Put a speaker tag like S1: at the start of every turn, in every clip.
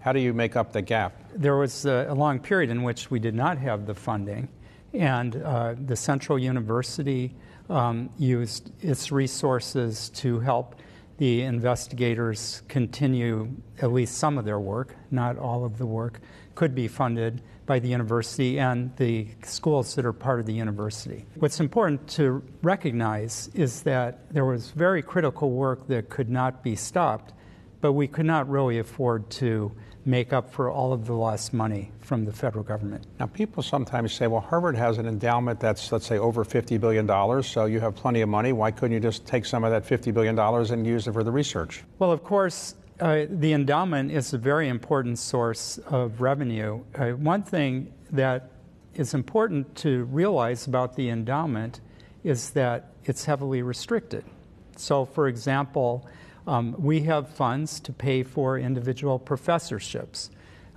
S1: How do you make up the gap?
S2: There was a long period in which we did not have the funding, and the Central University used its resources to help the investigators continue at least some of their work. Not all of the work could be funded by the university and the schools that are part of the university. What's important to recognize is that there was very critical work that could not be stopped, but we could not really afford to make up for all of the lost money from the federal government.
S1: Now, people sometimes say, well, Harvard has an endowment that's, let's say, over $50 billion, so you have plenty of money. Why couldn't you just take some of that $50 billion and use it for the research?
S2: Well, of course, the endowment is a very important source of revenue. One thing that is important to realize about the endowment is that it's heavily restricted. So, for example, we have funds to pay for individual professorships.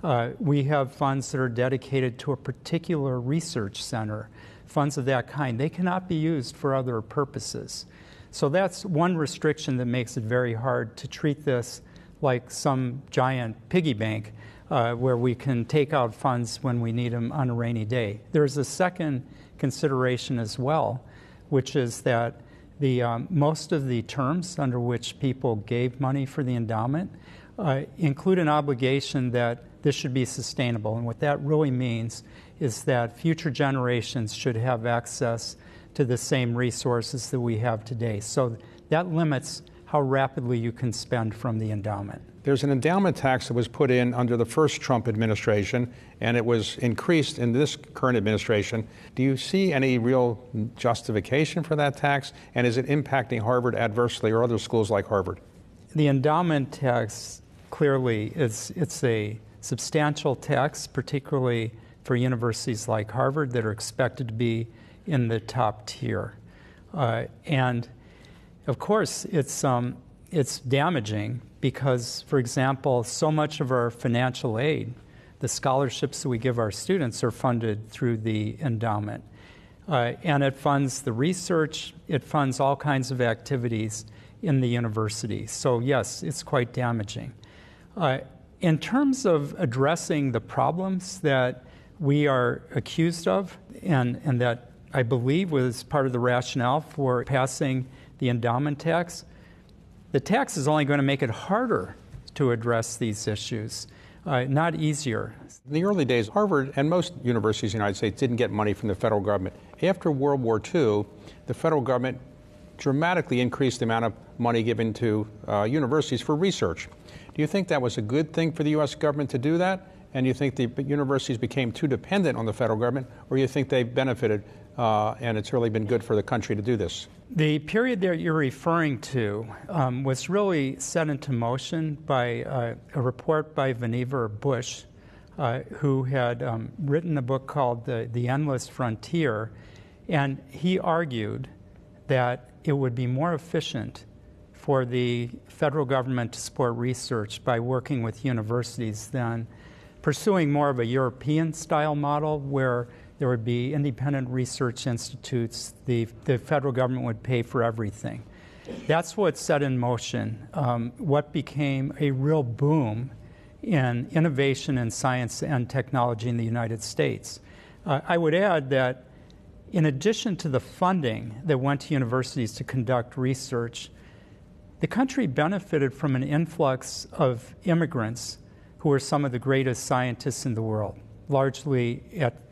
S2: We have funds that are dedicated to a particular research center, funds of that kind. They cannot be used for other purposes. So that's one restriction that makes it very hard to treat this like some giant piggy bank where we can take out funds when we need them on a rainy day. There's a second consideration as well, which is that most of the terms under which people gave money for the endowment include an obligation that this should be sustainable. And what that really means is that future generations should have access to the same resources that we have today. So that limits how rapidly you can spend from the endowment.
S1: There's an endowment tax that was put in under the first Trump administration, and it was increased in this current administration. Do you see any real justification for that tax, and is it impacting Harvard adversely or other schools like Harvard?
S2: The endowment tax clearly it's a substantial tax, particularly for universities like Harvard that are expected to be in the top tier. And of course, it's damaging because, for example, so much of our financial aid, the scholarships that we give our students, are funded through the endowment. And it funds the research, it funds all kinds of activities in the university. So yes, it's quite damaging. In terms of addressing the problems that we are accused of, and that I believe was part of the rationale for passing the endowment tax, the tax is only going to make it harder to address these issues, not easier.
S1: In the early days, Harvard and most universities in the United States didn't get money from the federal government. After World War II, the federal government dramatically increased the amount of money given to universities for research. Do you think that was a good thing for the U.S. government to do that? And you think the universities became too dependent on the federal government, or you think they benefited and it's really been good for the country to do this?
S2: The period that you're referring to was really set into motion by a report by Vannevar Bush, who had written a book called The Endless Frontier, and he argued that it would be more efficient for the federal government to support research by working with universities than pursuing more of a European-style model where there would be independent research institutes. The federal government would pay for everything. That's what set in motion what became a real boom in innovation in science and technology in the United States. I would add that in addition to the funding that went to universities to conduct research, the country benefited from an influx of immigrants who were some of the greatest scientists in the world, largely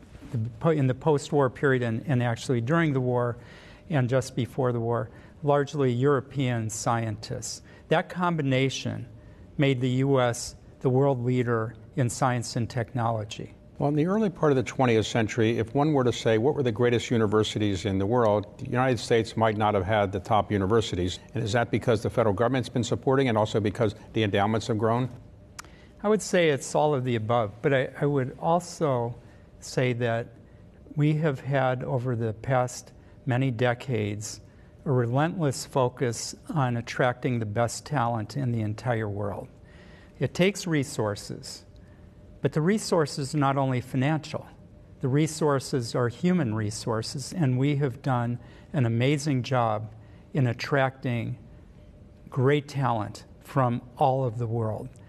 S2: in the post-war period and actually during the war and just before the war, largely European scientists. That combination made the U.S. the world leader in science and technology.
S1: Well, in the early part of the 20th century, if one were to say what were the greatest universities in the world, the United States might not have had the top universities. And is that because the federal government's been supporting and also because the endowments have grown?
S2: I would say it's all of the above, but I would also say that we have had over the past many decades a relentless focus on attracting the best talent in the entire world. It takes resources. But the resources are not only financial. The resources are human resources, and we have done an amazing job in attracting great talent from all of the world.